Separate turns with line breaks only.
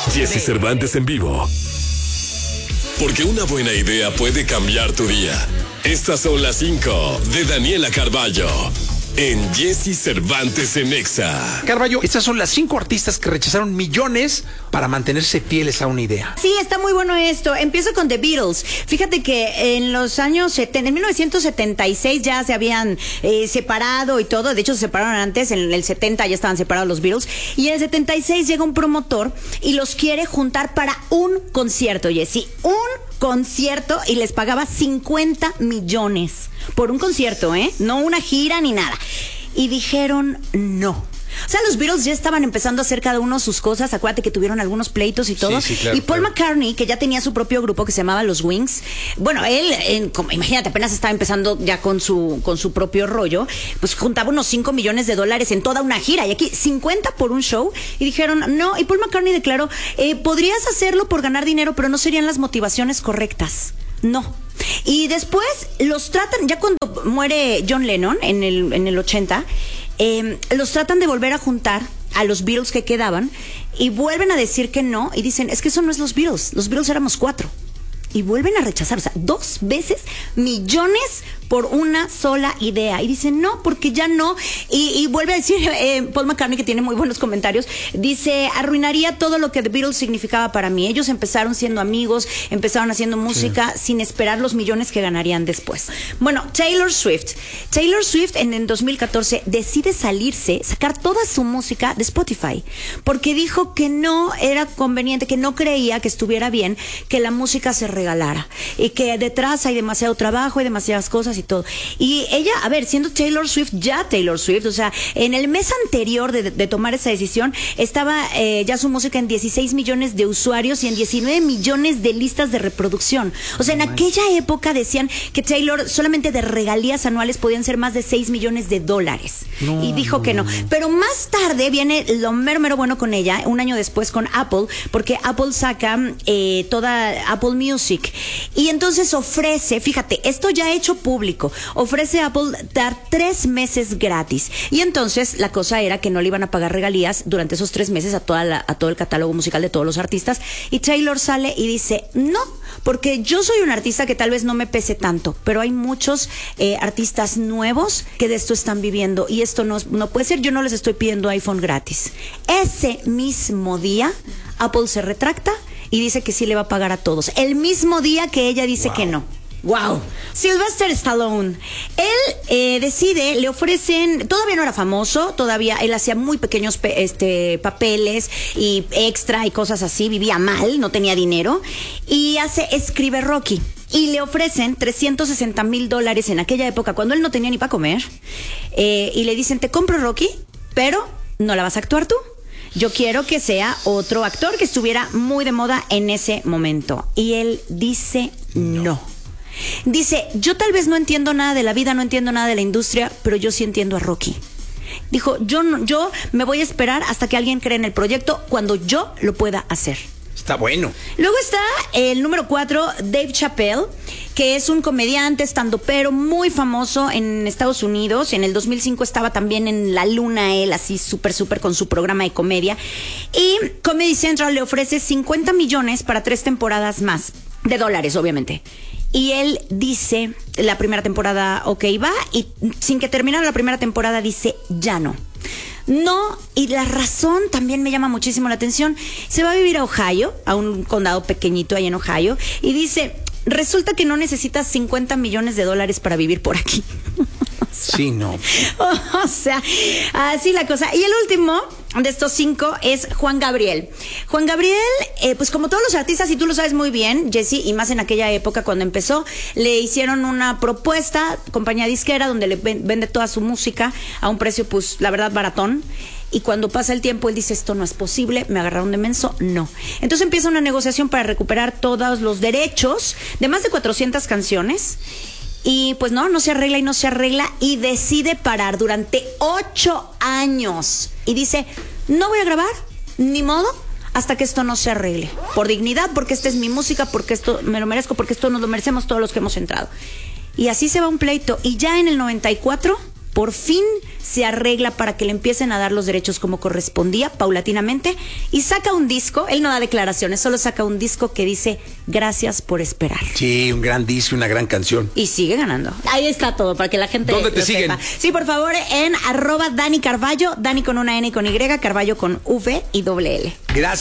Jesse Cervantes en vivo. Porque una buena idea puede cambiar tu día. Estas son las 5 de Daniela Carballo en Jesse Cervantes en Exa.
Carballo, estas son las 5 artistas que rechazaron millones para mantenerse fieles a una idea.
Sí, está muy bueno esto. Empiezo con The Beatles. Fíjate que en los años 70, en 1976 ya se habían separado y todo. De hecho, se separaron antes. En el 70 ya estaban separados los Beatles. Y en el 76 llega un promotor y los quiere juntar para un concierto, Jessy. Un concierto, y les pagaba 50 millones por un concierto, no una gira ni nada. Y dijeron no. O sea, los Beatles ya estaban empezando a hacer cada uno sus cosas. Acuérdate que tuvieron algunos pleitos y todo.
Sí, claro,
y Paul McCartney, que ya tenía su propio grupo que se llamaba Los Wings. Bueno, él, imagínate, apenas estaba empezando ya con su propio rollo. Pues juntaba unos 5 millones de dólares en toda una gira. Y aquí 50 por un show. Y dijeron no. Y Paul McCartney declaró, podrías hacerlo por ganar dinero, pero no serían las motivaciones correctas. No. Y después los tratan, ya cuando muere John Lennon en el 80, los tratan de volver a juntar a los Beatles que quedaban y vuelven a decir que no y dicen, es que eso no es los Beatles éramos 4. Y vuelven a rechazar, o sea, 2 veces millones por una sola idea. Y dicen, no, porque ya no. Y vuelve a decir Paul McCartney, que tiene muy buenos comentarios, dice, arruinaría todo lo que The Beatles significaba para mí. Ellos empezaron siendo amigos, empezaron haciendo música sin esperar los millones que ganarían después. Bueno, Taylor Swift en 2014 decide sacar toda su música de Spotify, porque dijo que no era conveniente, que no creía que estuviera bien que la música se regalara y que detrás hay demasiado trabajo y demasiadas cosas y todo. Y ella, a ver, siendo Taylor Swift, o sea, en el mes anterior de tomar esa decisión, estaba ya su música en 16 millones de usuarios y en 19 millones de listas de reproducción. O sea, en aquella época decían que Taylor solamente de regalías anuales podían ser más de 6 millones de dólares. Y dijo que no. Pero más tarde viene lo mero bueno con ella, un año después con Apple, porque Apple saca toda Apple Music. Y entonces ofrece, fíjate, esto ya hecho público, ofrece a Apple dar 3 meses gratis. Y entonces la cosa era que no le iban a pagar regalías durante esos 3 meses a todo el catálogo musical de todos los artistas. Y Taylor sale y dice, no, porque yo soy un artista que tal vez no me pese tanto, pero hay muchos artistas nuevos que de esto están viviendo y esto no puede ser, yo no les estoy pidiendo iPhone gratis. Ese mismo día, Apple se retracta y dice que sí le va a pagar a todos. El mismo día que ella dice que no. ¡Wow! Sylvester Stallone. Él decide, le ofrecen, todavía no era famoso, todavía él hacía muy pequeños papeles y extra y cosas así, vivía mal, no tenía dinero, y escribe Rocky. Y le ofrecen $360,000 en aquella época, cuando él no tenía ni para comer, y le dicen, te compro Rocky, pero no la vas a actuar tú. Yo quiero que sea otro actor que estuviera muy de moda en ese momento. Y él dice no. Dice, yo tal vez no entiendo nada de la vida, no entiendo nada de la industria, pero yo sí entiendo a Rocky. Dijo, yo me voy a esperar hasta que alguien cree en el proyecto cuando yo lo pueda hacer.
Está bueno.
Luego está el número 4, Dave Chappelle, que es un comediante estandopero muy famoso en Estados Unidos. En el 2005 estaba también en la luna él, así súper con su programa de comedia. Y Comedy Central le ofrece 50 millones para 3 temporadas más, de dólares, obviamente. Y él dice, la primera temporada, ok, va, y sin que terminara la primera temporada dice, ya no. No, y la razón también me llama muchísimo la atención. Se va a vivir a Ohio, a un condado pequeñito ahí en Ohio, y dice, resulta que no necesitas 50 millones de dólares para vivir por aquí.
Sí, no.
O sea, así la cosa. Y el último de estos 5 es Juan Gabriel. Juan Gabriel, pues como todos los artistas, y tú lo sabes muy bien, Jessy, y más en aquella época cuando empezó, le hicieron una propuesta, compañía disquera, donde le vende toda su música a un precio, pues, la verdad, baratón. Y cuando pasa el tiempo, él dice, esto no es posible, me agarraron de menso, no. Entonces empieza una negociación para recuperar todos los derechos de más de 400 canciones. Y pues no se arregla y decide parar durante 8 años. Y dice, no voy a grabar, ni modo, hasta que esto no se arregle. Por dignidad, porque esta es mi música, porque esto me lo merezco, porque esto nos lo merecemos todos los que hemos entrado. Y así se va un pleito. Y ya en el 94, por fin se arregla para que le empiecen a dar los derechos como correspondía, paulatinamente, y saca un disco. Él no da declaraciones, solo saca un disco que dice gracias por esperar.
Sí, un gran disco, una gran canción.
Y sigue ganando. Ahí está todo, para que la gente
¿Dónde te
lo
siguen?
sepa. Sí, por favor, en @Dani Carballo, Dani con una N y con Y, Carballo con V y doble L.
Gracias.